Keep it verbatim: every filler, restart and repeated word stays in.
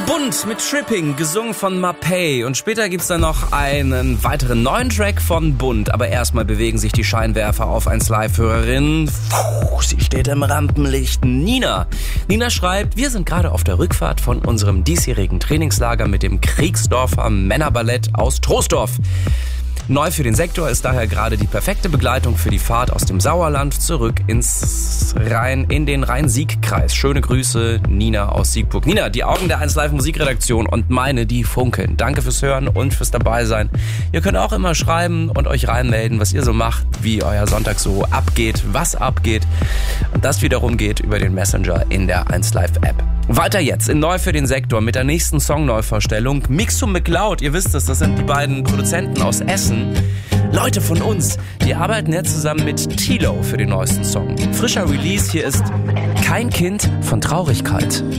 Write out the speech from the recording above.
Bunt mit Tripping, gesungen von Mapei. Und später gibt's dann noch einen weiteren neuen Track von Bunt. Aber erstmal bewegen sich die Scheinwerfer auf eins Live-Hörerin. Puh, sie steht im Rampenlicht. Nina. Nina schreibt, wir sind gerade auf der Rückfahrt von unserem diesjährigen Trainingslager mit dem Kriegsdorfer Männerballett aus Troisdorf. Neu für den Sektor ist daher gerade die perfekte Begleitung für die Fahrt aus dem Sauerland zurück ins Rhein, in den Rhein-Sieg-Kreis. Schöne Grüße, Nina aus Siegburg. Nina, die Augen der eins Live Musikredaktion und meine, die funkeln. Danke fürs Hören und fürs Dabeisein. Ihr könnt auch immer schreiben und euch reinmelden, was ihr so macht, wie euer Sonntag so abgeht, was abgeht. Und das wiederum geht über den Messenger in der eins Live App. Weiter jetzt in Neu für den Sektor mit der nächsten Songneuvorstellung. Mixo McCloud, ihr wisst es, das sind die beiden Produzenten aus Essen. Leute von uns, die arbeiten jetzt zusammen mit Tilo für den neuesten Song. Frischer Release, hier ist Kein Kind von Traurigkeit.